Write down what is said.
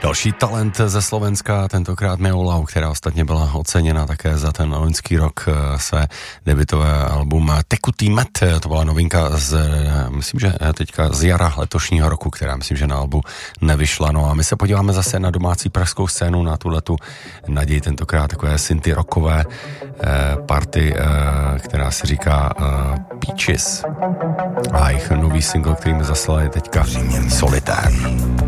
Další talent ze Slovenska, tentokrát Meolau, která ostatně byla oceněna také za ten loňský rok své debutové album Tekutý med. To byla novinka myslím, že teďka z jara letošního roku, která myslím, že na albu nevyšla. No a my se podíváme zase na domácí pražskou scénu, na tuhletu naději, tentokrát takové synty rockové party, která se říká Peaches. A jejich nový single, který mi zaslali teďka, Solitér.